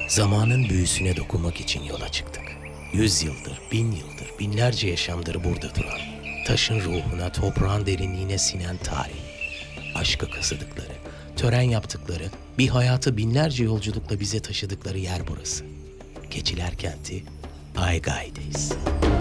Zamanın büyüsüne dokunmak için yola çıktık. 100 yıldır, 1000 yıldır, binlerce yaşamdır burada duran, taşın ruhuna, toprağın derinliğine sinen tarih. Aşkı kazıdıkları, tören yaptıkları, bir hayatı binlerce yolculukla bize taşıdıkları yer burası. Keçiler Kenti, Aygai'deyiz.